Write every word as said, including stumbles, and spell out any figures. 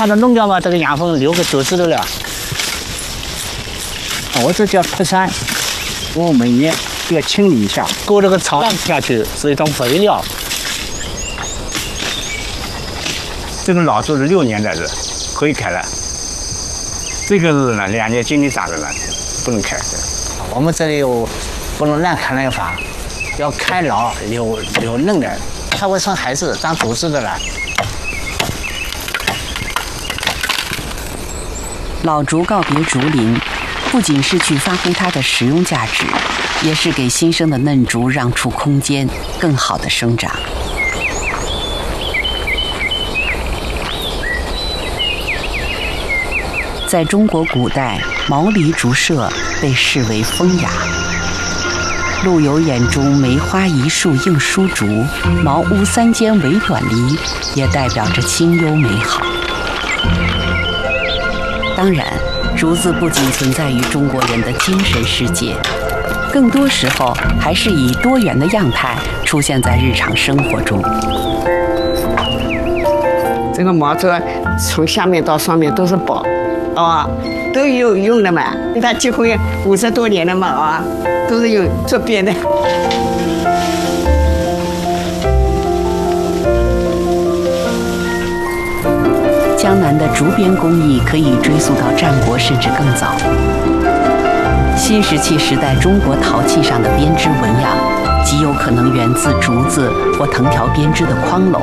它的农药嘛，这个养分留给竹子的了。我这叫破山，我每年都要清理一下，割这个草烂下去是一种肥料。这个老树是六年的人，可以开了。这个是呢，两年经理长的呢，不能开的。我们这里有不能乱砍乱伐，要开老留留嫩的，它会生孩子长竹子的了。 老竹告别竹林，不仅是去发挥它的实用价值，也是给新生的嫩竹让出空间，更好的生长。在中国古代，毛梨竹社被视为风雅。陆游眼中梅花一树映疏竹，茅屋三间围短篱，也代表着清幽美好。当然，竹子不仅存在于中国人的精神世界，更多时候还是以多元的样态出现在日常生活中。 这个茅竹从下面到上面都是宝，啊、哦，都有用的嘛。它结婚五十多年了嘛，啊、哦，都是有做编的。 江南的竹编工艺可以追溯到战国甚至更早。新石器时代中国陶器上的编织纹样，极有可能源自竹子或藤条编织的筐篓。